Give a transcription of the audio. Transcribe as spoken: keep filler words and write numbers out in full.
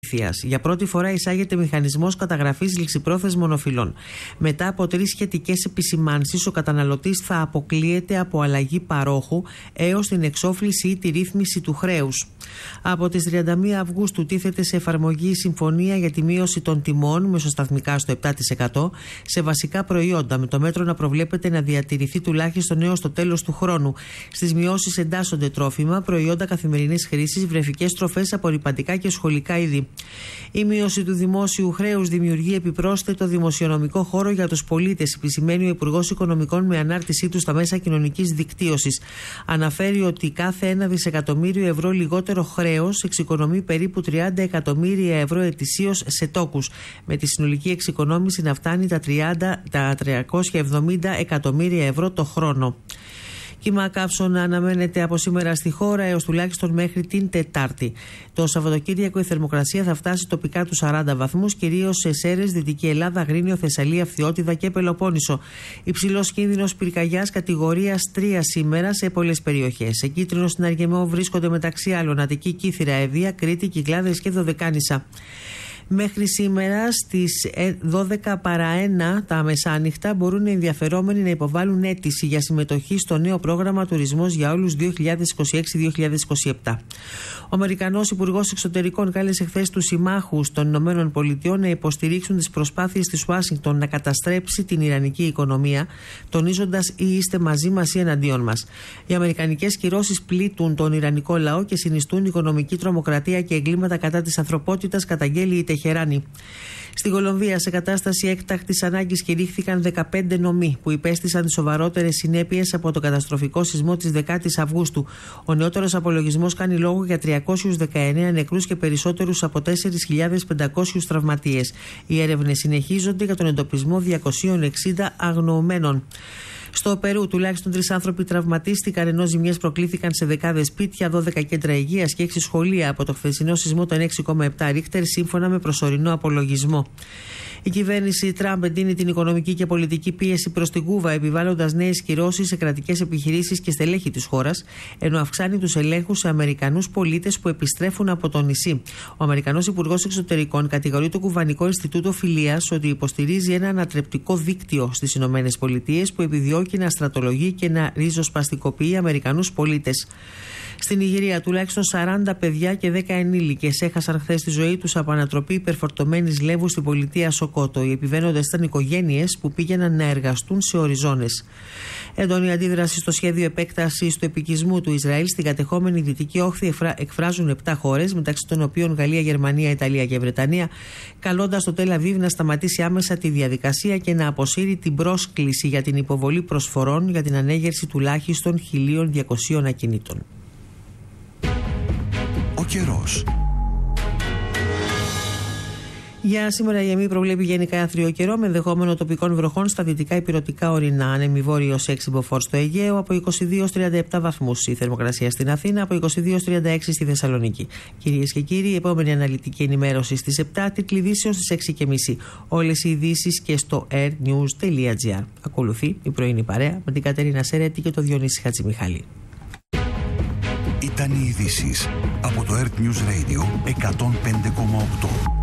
Για πρώτη φορά εισάγεται μηχανισμός καταγραφής ληξιπρόθεσμων οφειλών. Μετά από τρεις σχετικές επισημάνσεις, ο καταναλωτής θα αποκλείεται από αλλαγή παρόχου έως την εξόφληση ή τη ρύθμιση του χρέους. Από τις τριάντα μία Αυγούστου τίθεται σε εφαρμογή η συμφωνία για τη μείωση των τιμών μεσοσταθμικά στο επτά τοις εκατό σε βασικά προϊόντα, με το μέτρο να προβλέπεται να διατηρηθεί τουλάχιστον έως το τέλος του χρόνου. Στις μειώσεις εντάσσονται τρόφιμα, προϊόντα καθημερινής χρήσης, βρεφικές τροφές, απορρυπαντικά και σχολικά είδη. Η μείωση του δημόσιου χρέους δημιουργεί επιπρόσθετο δημοσιονομικό χώρο για τους πολίτες, επισημαίνει ο Υπουργός Οικονομικών με ανάρτησή του στα μέσα κοινωνικής δικτύωσης. Αναφέρει ότι κάθε ένα δισεκατομμύριο ευρώ λιγότερο χρέος εξοικονομεί περίπου τριάντα εκατομμύρια ευρώ ετησίως σε τόκους, με τη συνολική εξοικονόμηση να φτάνει τα, τριάντα, τα τριακόσια εβδομήντα εκατομμύρια ευρώ το χρόνο. Κύμα καύσωνα αναμένεται από σήμερα στη χώρα έως τουλάχιστον μέχρι την Τετάρτη. Το Σαββατοκύριακο η θερμοκρασία θα φτάσει τοπικά τους σαράντα βαθμούς, κυρίως σε Σέρρες, Δυτική Ελλάδα, Αγρίνιο, Θεσσαλία, Φθιώτιδα και Πελοπόννησο. Υψηλός κίνδυνος πυρκαγιάς κατηγορίας τρία σήμερα σε πολλές περιοχές. Σε κίτρινο στην Αργεμό βρίσκονται μεταξύ άλλων Αττική, Κύθυρα, Ευβοία, Κρήτη, Κυκλάδες και Δωδεκάνησα. Μέχρι σήμερα στις δώδεκα παρά ένα τα μεσάνυχτα μπορούν οι ενδιαφερόμενοι να υποβάλουν αίτηση για συμμετοχή στο νέο πρόγραμμα Τουρισμός για Όλους δύο χιλιάδες είκοσι έξι δύο χιλιάδες είκοσι επτά. Ο Αμερικανός Υπουργός Εξωτερικών κάλεσε χθες τους συμμάχους των Ηνωμένων Πολιτειών να υποστηρίξουν τις προσπάθειες της Ουάσιγκτον να καταστρέψει την ιρανική οικονομία, τονίζοντας ή είστε μαζί μας ή εναντίον μας. Οι αμερικανικές κυρώσεις πλήττουν τον ιρανικό λαό και συνιστούν οικονομική τρομοκρατία και εγκλήματα κατά της ανθρωπότητας, καταγγέλει η Τεχεράνη. Στη Κολομβία, σε κατάσταση έκτακτης ανάγκης κηρύχθηκαν δεκαπέντε νομοί που υπέστησαν τις σοβαρότερες συνέπειες από το καταστροφικό σεισμό της δεκάτης Αυγούστου. Ο νεότερος απολογισμός κάνει λόγο για τριακόσιους δεκαεννέα νεκρούς και περισσότερους από τέσσερις χιλιάδες πεντακόσιους τραυματίες. Οι έρευνες συνεχίζονται για τον εντοπισμό διακόσιων εξήντα αγνοωμένων. Στο Περού, τουλάχιστον τρεις άνθρωποι τραυματίστηκαν, ενώ ζημιές προκλήθηκαν σε δεκάδες σπίτια, δώδεκα κέντρα υγείας και έξι σχολεία από το χθεσινό σεισμό των έξι κόμμα επτά ρίχτερ, σύμφωνα με προσωρινό απολογισμό. Η κυβέρνηση Τραμπ εντείνει την οικονομική και πολιτική πίεση προς την Κούβα, επιβάλλοντας νέες κυρώσεις σε κρατικές επιχειρήσεις και στελέχη της χώρας, ενώ αυξάνει τους ελέγχους σε Αμερικανούς πολίτες που επιστρέφουν από το νησί. Ο Αμερικανός Υπουργός Εξωτερικών κατηγορεί το Κουβανικό Ινστιτούτο Φιλίας ότι υποστηρίζει ένα ανατρεπτικό δίκτυο στις Ηνωμένες Πολιτείες που επιδιώκει να στρατολογεί και να ριζοσπαστικοποιεί Αμερικανούς πολίτες. Στην Ιγυρία, τουλάχιστον σαράντα παιδιά και δέκα ενήλικες έχασαν χθες τη ζωή τους από ανατροπή υπερφορτωμένης λέβου στην πολιτεία Σοκότο. Οι επιβαίνοντες ήταν οικογένειες που πήγαιναν να εργαστούν σε οριζόνες. Έντονη αντίδραση στο σχέδιο επέκτασης του επικισμού του Ισραήλ στην κατεχόμενη Δυτική Όχθη εκφράζουν επτά χώρες, μεταξύ των οποίων Γαλλία, Γερμανία, Ιταλία και Βρετανία, καλώντας το Τελ Αβίβ να σταματήσει άμεσα τη διαδικασία και να αποσύρει την πρόσκληση για την υποβολή προσφορών για την ανέγερση τουλάχιστον χίλια διακοσίων ακινήτων. Ο καιρός. Για σήμερα η ΕΜΗ προβλέπει γενικά άθριο καιρό με ενδεχόμενο τοπικών βροχών στα δυτικά ηπειρωτικά ορεινά. Ανέμει βόρειος έξι μποφόρ στο Αιγαίο, από είκοσι δύο έως τριάντα επτά βαθμούς η θερμοκρασία στην Αθήνα, από είκοσι δύο έως τριάντα έξι στη Θεσσαλονίκη. Κυρίες και κύριοι, η επόμενη αναλυτική ενημέρωση στις επτά, τίτλοι ειδήσεων στις έξι και μισή. Όλες οι ειδήσεις και στο airnews τελεία gr. Ακολουθεί η πρωινή παρέα με την Κατερίνα Σερέτη και το Διονύση Χατζημιχάλη. Ήταν οι ειδήσεις από το Earth News Radio εκατόν πέντε κόμμα οκτώ.